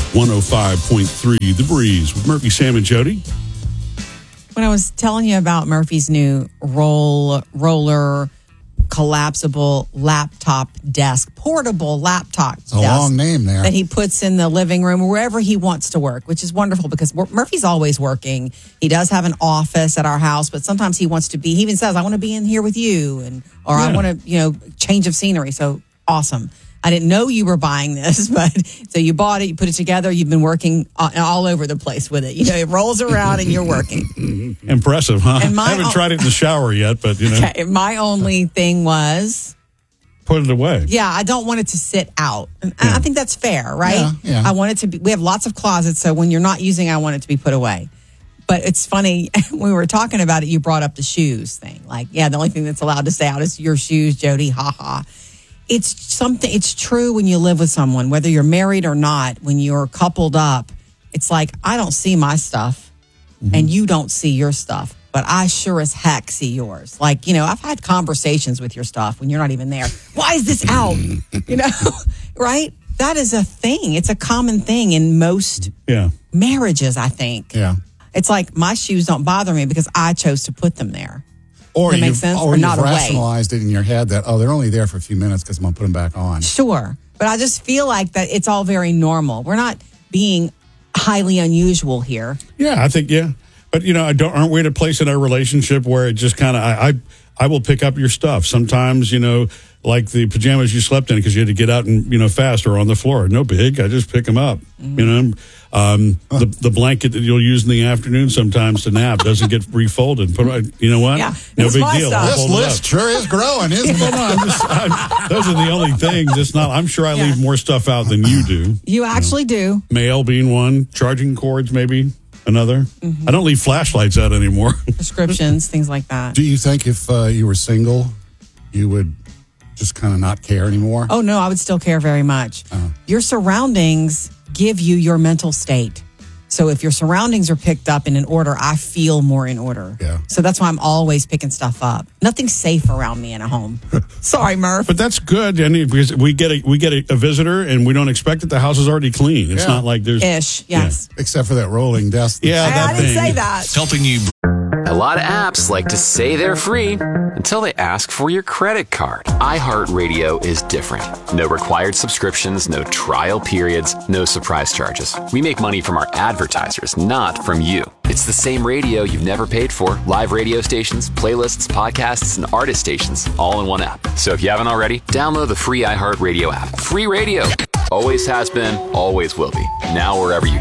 105.3 The Breeze with Murphy, Sam, and Jody. When I was telling you about Murphy's new roller collapsible laptop desk, portable laptop desk. A long name there. That he puts in the living room wherever he wants to work, which is wonderful because Murphy's always working. He does have an office at our house, but sometimes he wants to be, he even says, I want to be in here with you, or I want to, change of scenery. So awesome. I didn't know you were buying this, but so you bought it, you put it together, you've been working all over the place with it. It rolls around and you're working. Impressive, huh? I haven't tried it in the shower yet, but Okay, my only thing was put it away. Yeah, I don't want it to sit out. And I think that's fair, right? Yeah. I want it to be, we have lots of closets, so when you're not using it, I want it to be put away. But it's funny, when we were talking about it, you brought up the shoes thing. Like, the only thing that's allowed to stay out is your shoes, Jody, ha. It's true when you live with someone, whether you're married or not, when you're coupled up, it's like, I don't see my stuff and you don't see your stuff, but I sure as heck see yours. Like, I've had conversations with your stuff when you're not even there. Why is this out? Right? That is a thing. It's a common thing in most marriages, I think. Yeah. It's like my shoes don't bother me because I chose to put them there. Or Does that make sense? Or not you've away. rationalized it in your head that, they're only there for a few minutes because I'm going to put them back on. Sure. But I just feel like that it's all very normal. We're not being highly unusual here. Yeah, I think, But, aren't we at a place in our relationship where it just kind of, I will pick up your stuff. Sometimes, like the pajamas you slept in because you had to get out and, fast or on the floor. No big. I just pick them up. The blanket that you'll use in the afternoon sometimes to nap doesn't get refolded. You know what? Yeah, no big my deal. stuff. This list sure is growing, isn't it? Those are the only things. It's not. I'm sure I leave more stuff out than you do. You actually do. Mail being one. Charging cords maybe another. I don't leave flashlights out anymore. Prescriptions, things like that. Do you think if you were single, you would just kind of not care anymore? Oh, no, I would still care very much. Your surroundings give you your mental state. So if your surroundings are picked up in an order, I feel more in order. Yeah. So that's why I'm always picking stuff up. Nothing's safe around me in a home. Sorry, Murph. But that's good, because we get a visitor and we don't expect that the house is already clean. It's not like there's Ish, yes. Except for that rolling desk. I didn't say that. Helping you. A lot of apps like to say they're free until they ask for your credit card. iHeartRadio is different. No required subscriptions, no trial periods, no surprise charges. We make money from our advertisers, not from you. It's the same radio you've never paid for. Live radio stations, playlists, podcasts, and artist stations, all in one app. So if you haven't already, download the free iHeartRadio app. Free radio. Always has been, always will be. Now wherever you go.